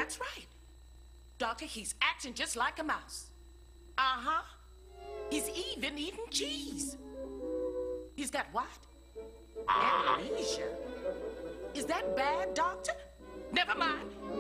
That's right. Doctor, he's acting just like a mouse. Uh-huh. He's even eating cheese. He's got what? Amnesia. Is that bad, Doctor? Never mind.